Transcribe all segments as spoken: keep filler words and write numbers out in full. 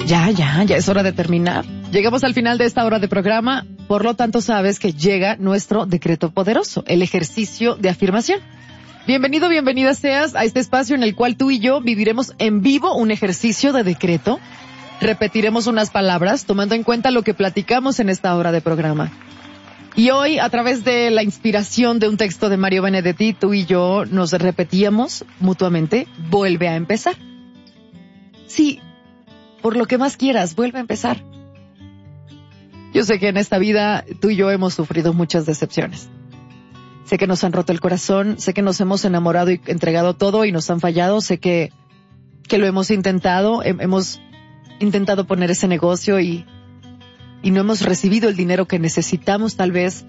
Ya, ya, ya es hora de terminar. Llegamos al final de esta hora de programa, por lo tanto sabes que llega nuestro decreto poderoso, el ejercicio de afirmación. Bienvenido, bienvenida seas a este espacio en el cual tú y yo viviremos en vivo un ejercicio de decreto. Repetiremos unas palabras tomando en cuenta lo que platicamos en esta hora de programa. Y hoy, a través de la inspiración de un texto de Mario Benedetti, tú y yo nos repetíamos mutuamente, vuelve a empezar. Sí, por lo que más quieras, vuelve a empezar. Yo sé que en esta vida tú y yo hemos sufrido muchas decepciones. Sé que nos han roto el corazón, sé que nos hemos enamorado y entregado todo y nos han fallado, sé que, que lo hemos intentado, he, hemos intentado poner ese negocio y, y no hemos recibido el dinero que necesitamos tal vez.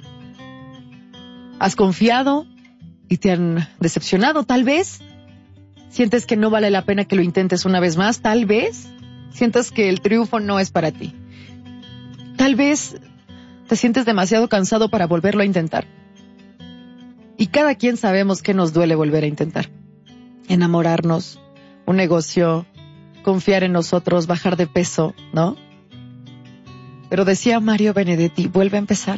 Has confiado y te han decepcionado tal vez. Sientes que no vale la pena que lo intentes una vez más, tal vez. Sientes que el triunfo no es para ti. Tal vez te sientes demasiado cansado para volverlo a intentar. Y cada quien sabemos que nos duele volver a intentar. Enamorarnos, un negocio, confiar en nosotros, bajar de peso, ¿no? Pero decía Mario Benedetti, vuelve a empezar.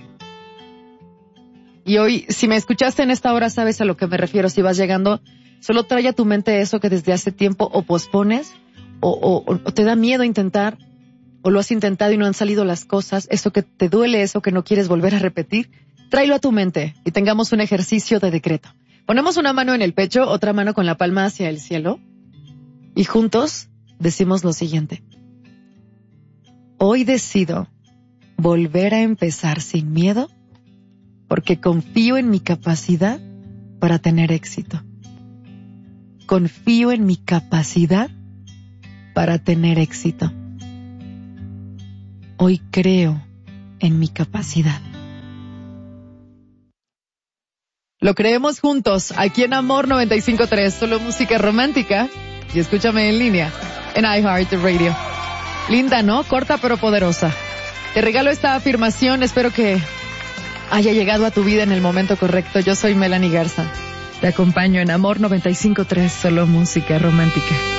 Y hoy, si me escuchaste en esta hora, sabes a lo que me refiero. Si vas llegando, solo trae a tu mente eso que desde hace tiempo o pospones, o, o, o te da miedo intentar, o lo has intentado y no han salido las cosas, eso que te duele, eso que no quieres volver a repetir, tráelo a tu mente y tengamos un ejercicio de decreto. Ponemos una mano en el pecho, otra mano con la palma hacia el cielo, y juntos decimos lo siguiente. Hoy decido volver a empezar sin miedo, porque confío en mi capacidad para tener éxito. Confío en mi capacidad para tener éxito. Hoy creo en mi capacidad. Lo creemos juntos, aquí en Amor noventa y cinco punto tres, solo música romántica, y escúchame en línea, en iHeartRadio. Linda, ¿no? Corta pero poderosa. Te regalo esta afirmación, espero que haya llegado a tu vida en el momento correcto. Yo soy Melanie Garza. Te acompaño en Amor noventa y cinco punto tres, solo música romántica.